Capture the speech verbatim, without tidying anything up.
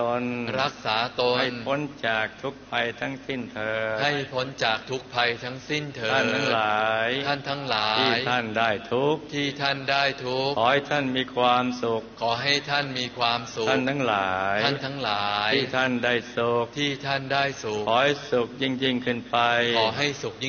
ตนรักษาตนให้พ้นจากทุกภัยทั้งสิ้นเถิดให้พ้นจากทุกภัยทั้งสิ้นเถิดท่านทั้งหลายท่านทั้งหลายที่ท่านได้ทุกข์ที่ท่านได้ทุกข์ขอให้ท่านมีความสุขขอให้ท่านมีความสุขท่านทั้งหลายท่านทั้งหลายที่ท่านได้สุขที่ท่านได้สุขขอให้สุขยิ่งยิ่งขึ้นไปขอให้สุข